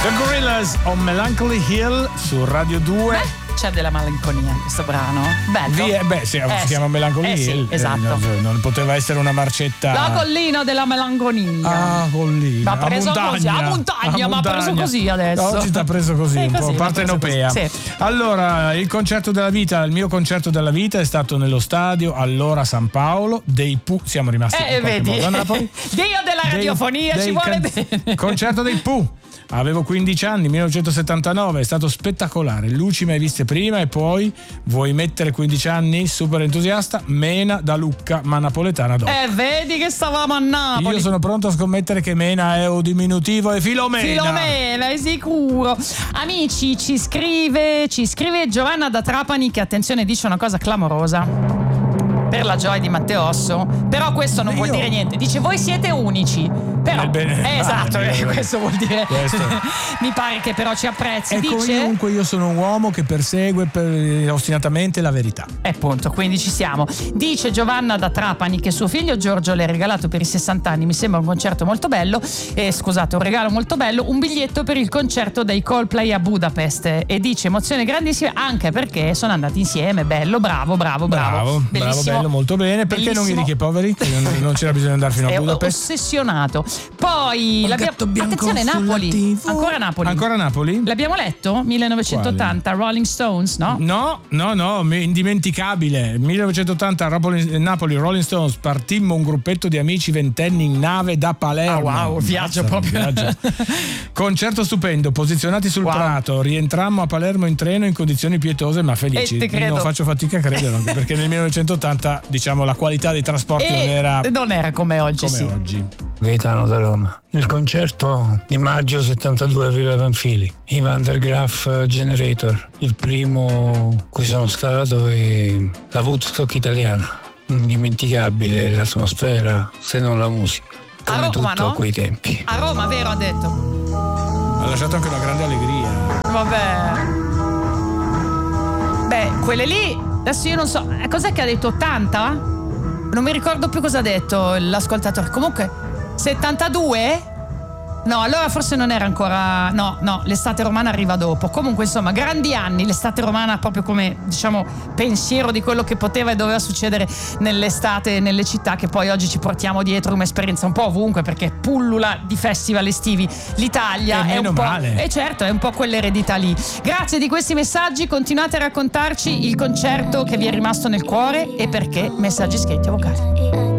The Gorillaz on Melancholy Hill su Radio 2. C'è della malinconia in questo brano. Bello. Si chiama Melancholy Hill. Sì, esatto. Non poteva essere una marcetta. La collina della melanconia. Ah, collina. Ma preso così, a montagna, ma preso così adesso. Oggi sta preso così, un così, po' partenopea. Sì. Allora, il mio concerto della vita è stato nello stadio Allora San Paolo dei Pooh. Siamo rimasti vedi. a Napoli. Dio della radiofonia, ci vuole bene. Concerto dei Pooh. Avevo 15 anni, 1979, è stato spettacolare. Luci mai viste prima. E poi vuoi mettere 15 anni? Super entusiasta. Mena da Lucca, ma napoletana dopo. Vedi che stavamo a Napoli. Io sono pronto a scommettere che Mena è un diminutivo e Filomena è sicuro. Amici, ci scrive Giovanna da Trapani, che attenzione dice una cosa clamorosa per la gioia di Matteosso, però questo non vuol dire niente. Dice: voi siete unici, però esatto, questo vuol dire mi pare che però ci apprezzi. Dice comunque io sono un uomo che persegue ostinatamente la verità. Appunto, quindi ci siamo. Dice Giovanna da Trapani che suo figlio Giorgio le ha regalato per i 60 anni, mi sembra un concerto molto bello, un regalo molto bello, un biglietto per il concerto dei Coldplay a Budapest, e dice emozione grandissima anche perché sono andati insieme. Bello, bravo, bellissimo. Molto bene, perché bellissimo. non i ricchi e poveri? Non c'era bisogno di andare fino a Budapest. Ossessionato. Poi attenzione, Napoli. Ancora Napoli? L'abbiamo letto? 1980 Rolling Stones, no? No, indimenticabile. 1980 Napoli Rolling Stones, partimmo un gruppetto di amici ventenni in nave da Palermo. Wow, viaggio proprio. Concerto stupendo, posizionati sul Prato, rientrammo a Palermo in treno in condizioni pietose ma felici. Non faccio fatica a crederlo, anche perché nel 1980 diciamo la qualità dei trasporti non era come oggi. Oggi. Gaetano da Roma. Il concerto di maggio 72 a Villa Pamphili, i Van der Graaf Generator, il primo cui sono stato, e la Woodstock italiana. Indimenticabile l'atmosfera, se non la musica, come tutto a quei tempi. A Roma, vero, ha detto? Ha lasciato anche una grande allegria. Vabbè, quelle lì adesso io non so, cos'è che ha detto, 80? Non mi ricordo più cosa ha detto l'ascoltatore. Comunque 72? No, allora forse non era ancora. No, l'estate romana arriva dopo. Comunque insomma, grandi anni, l'estate romana proprio come, diciamo, pensiero di quello che poteva e doveva succedere nell'estate nelle città, che poi oggi ci portiamo dietro come esperienza un po' ovunque, perché pullula di festival estivi l'Italia. È un po', e certo, è un po' quell'eredità lì. Grazie di questi messaggi, continuate a raccontarci il concerto che vi è rimasto nel cuore e perché. Messaggi scritti o vocali.